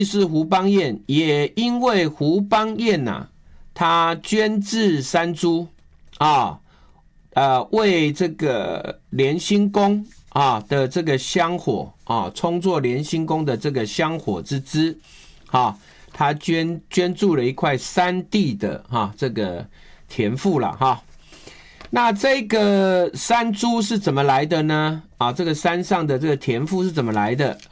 是胡邦彦，也因为胡邦彦他捐置山猪为这个莲心宫的这个香火充作莲心宫的这个香火之资他捐助了一块山地的这个田赋了那这个山猪是怎么来的呢？这个山上的这个田赋是怎么来的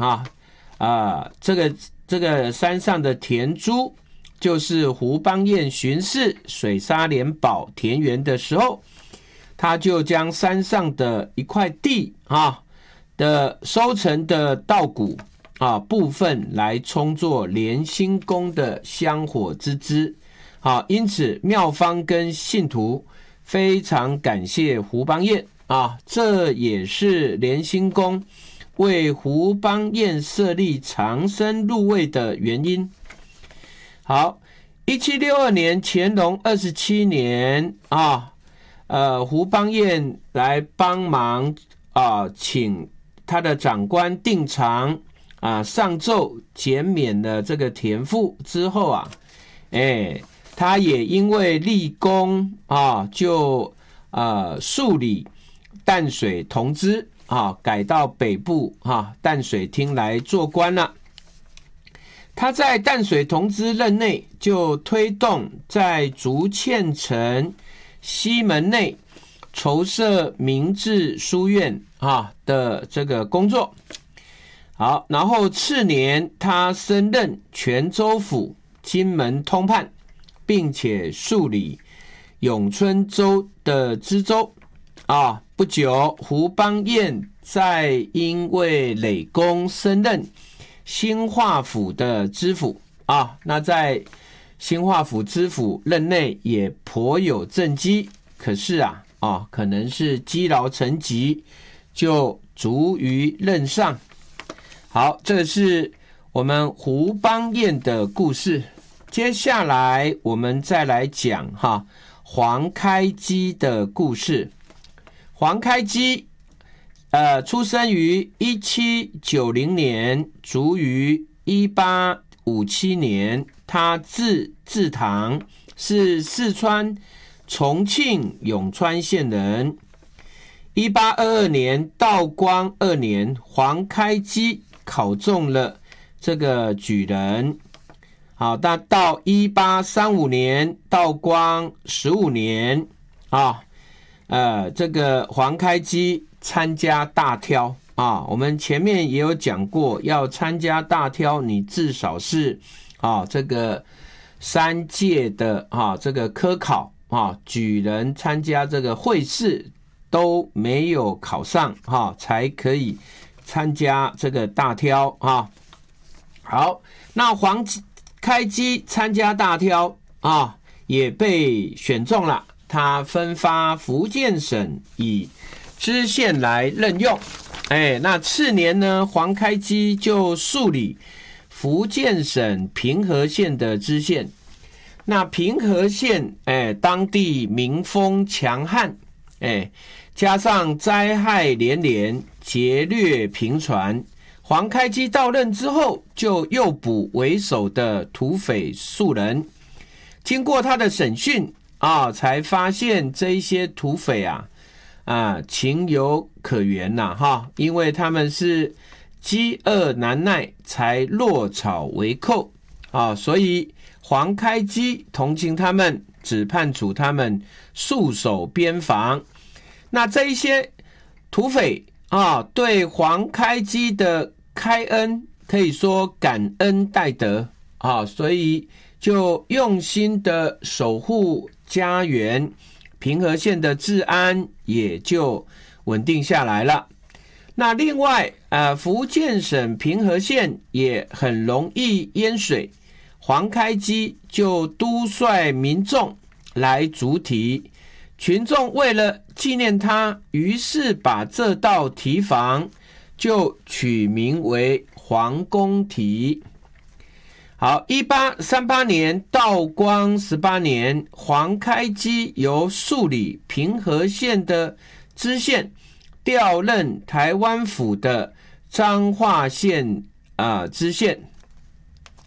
这个山上的田猪，就是胡邦彦巡视水沙连堡田园的时候，他就将山上的一块地的收成的稻谷部分来充作莲心宫的香火之资因此庙方跟信徒非常感谢胡邦彦这也是莲心宫为胡邦彦设立长生入位的原因。好，1762年乾隆27年胡邦彦来帮忙请他的长官定长上奏减免了这个田赋之后他也因为立功就数理淡水同知改到北部淡水厅来做官了。他在淡水同知任内就推动在竹堑城西门内筹设明治书院的这个工作。好，然后次年他升任泉州府金门通判，并且数理永春州的知州不久胡邦彦再因为累功升任兴化府的知府那在兴化府知府任内也颇有政绩，可是可能是积劳成疾，就卒于任上。好，这是我们胡邦彦的故事。接下来我们再来讲黄开基的故事。黄开基出生于1790年，卒于1857年。他字志堂，是四川重庆永川县人。1822年道光2年，黄开基考中了这个举人。好，到1835年，道光15年这个黄开基参加大挑我们前面也有讲过，要参加大挑，你至少是这个3届的这个科考举人参加这个会试都没有考上才可以参加这个大挑好，那黄开基参加大挑也被选中了。他分发福建省以知县来任用。那次年呢，黄开基就数理福建省平和县的知县。那平和县当地民风强悍加上灾害连连，劫掠频传。黄开基到任之后，就诱捕为首的土匪数人。经过他的审讯才发现这一些土匪情有可原因为他们是饥饿难耐，才落草为寇所以黄开基同情他们，只判处他们戍守边防。那这一些土匪对黄开基的开恩可以说感恩戴德所以就用心的守护家园，平和县的治安也就稳定下来了。那另外福建省平和县也很容易淹水，黄开基就督率民众来筑堤，群众为了纪念他，于是把这道堤防就取名为黄公堤。好，1838年道光18年，黄开基由数理平和县的知县调任台湾府的彰化县知县